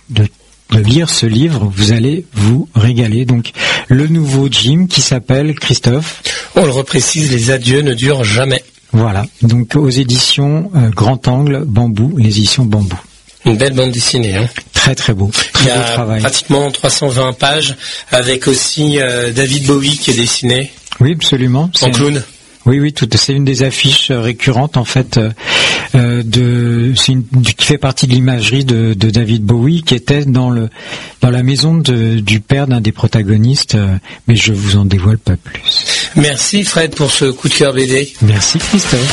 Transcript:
de lire ce livre, vous allez vous régaler. Donc, le nouveau Jim qui s'appelle Christophe. On le reprécise, les adieux ne durent jamais. Voilà, donc aux éditions Grand Angle, Bambou, les éditions Bambou. Une belle bande dessinée, hein. Très très beau, très beau travail. Il y a pratiquement 320 pages, avec aussi David Bowie qui est dessiné. Oui, absolument. En clown. Oui, c'est une des affiches récurrentes en fait qui fait partie de l'imagerie de David Bowie, qui était dans la maison du père d'un des protagonistes, mais je vous en dévoile pas plus. Merci Fred pour ce coup de cœur BD. Merci Christophe.